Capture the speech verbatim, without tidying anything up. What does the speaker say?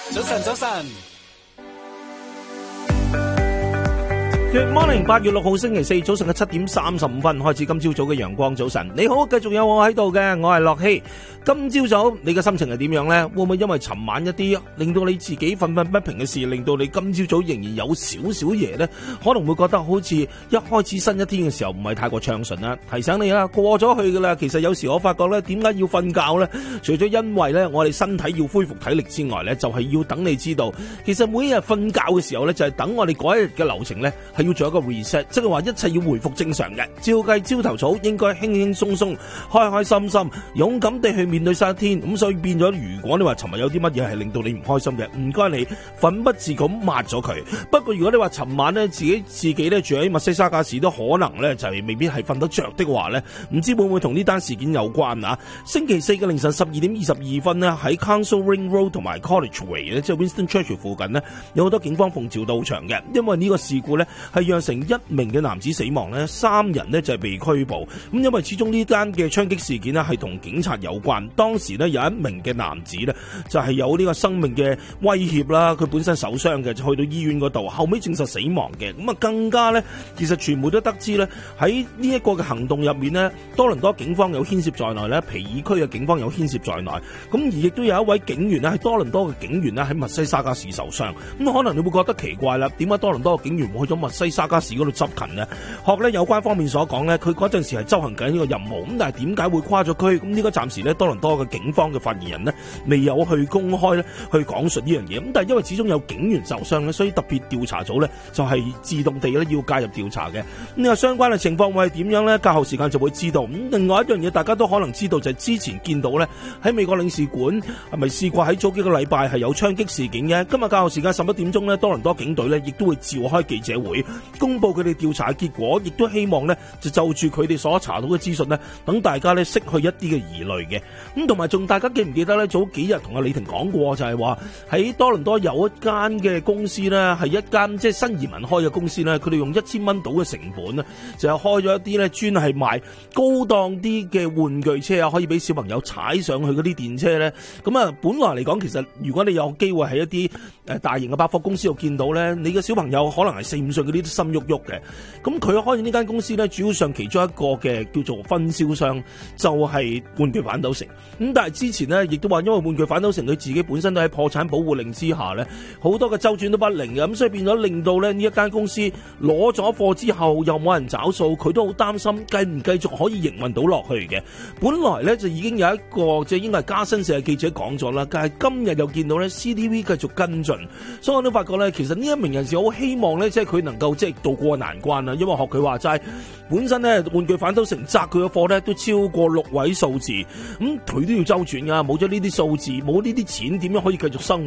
早晨，早晨。 Good morning， 八月六號星期四早上嘅七點三十五分開始，今朝早嘅陽光早晨。你好，繼續有我喺度嘅，我係樂希。今朝早你嘅心情係點樣呢？會唔會因為尋晚一啲令到你自己憤憤不平嘅事，令到你今朝早仍然有少少嘢呢？可能會覺得好似一開始新一天嘅時候唔係太過暢順啦。提醒你啦，過咗去噶啦。其實有時我發覺呢，點解要瞓覺呢？除咗因為呢，我哋身體要恢復體力之外呢，就係要等你知道，其實每一日瞓覺嘅時候呢，就係等我哋嗰一日嘅流程呢，係要做一個 reset， 即係話一切要回復正常嘅。照計朝頭早應該輕輕鬆鬆、開開心心、勇敢地去面對晒一天。咁所以變咗，如果你話尋日有啲乜嘢係令到你唔開心嘅，唔該你奮不自咁抹咗佢。不過如果你話尋晚呢，自己自己呢住喺密西沙加市都可能呢，就係未必係瞓得着的話呢，唔知會唔會同呢單事件有關啊？星期四嘅凌晨十二點二十二分呢，喺 Council Ring Road 同埋 College Way 呢，即係 Winston Churchill 附近呢，有好多警方奉召到場嘅。因為呢個事故呢，係釀成一名嘅男子死亡呢，三人呢就係被拘捕。咁因為始終呢單嘅槍擊事件呢係同警察有關，當時呢有一名嘅男子呢就係有呢個生命嘅威脅啦，佢本身受傷嘅，就去到醫院嗰度，後尾證實死亡嘅。咁啊更加呢，其實傳媒都得知呢，喺呢一個嘅行動入面呢，多倫多警方有牽涉在內呢，皮爾區嘅警方有牽涉在內。咁而亦都有一位警員呢，係多倫多嘅警員呢，喺密西沙加市受傷。咁可能你會覺得奇怪啦，點解多倫多嘅警員會去咗密西沙加市嗰度執勤呢？學咧有關方面所講呢，佢嗰陣時係執行緊呢個任務。咁但係點解會跨咗區？咁呢個暫時呢，多倫多嘅警方嘅發言人呢，未有去公開呢去講述呢樣嘢。咁但係因為始終有警員受傷呢，所以特別調查組呢就係自動地咧要介入調查嘅。咁呢個相關嘅情況會係點樣呢？較後時間就會知道。咁另外一樣嘢大家都可能知道，就係之前見到呢，喺美國領事館係咪試過喺早幾個禮拜係有槍擊事件嘅？今日較後時間十一點鐘呢，多倫多警隊呢亦都會召開記者會，公佈佢哋調查嘅結果，亦都希望呢就就住佢哋所查到嘅資訊呢，等大家呢釋去一啲嘅疑慮嘅。咁同埋仲大家記唔記得呢？早幾日同阿李婷講過，就係話喺多倫多有一間嘅公司呢，係一間即係新移民開嘅公司呢，佢哋用一千蚊到嘅成本呢，就係開咗一啲呢專係賣高檔啲嘅玩具車啊，可以俾小朋友踩上去嗰啲電車呢。咁啊，本來嚟講，其實如果你有機會喺一啲誒大型嘅百貨公司度見到呢，你嘅小朋友可能係四五歲嗰啲都心喐喐嘅。咁佢開呢間公司呢，主要上其中一個嘅叫做分銷商就係玩具反斗城。咁但係之前呢，亦都話因為玩具反斗城佢自己本身都喺破產保護令之下呢，好多嘅周轉都不靈嘅。咁所以變咗令到呢呢一間公司攞咗貨之後又冇人找數，佢都好擔心繼唔繼續可以營運到落去嘅。本來呢，就已經有一個即係應該係加新社嘅記者講咗啦，但係今日又見到呢 C T V 繼續跟進，所以我都發覺呢，其實呢一名人士好希望呢，即係佢能夠即係渡過難關啦。因為學佢話齋，本身呢玩具反斗城砸佢嘅貨呢都超過六位數字，咁佢都要周轉噶，冇咗呢啲數字，冇呢啲錢，點樣可以繼續生活？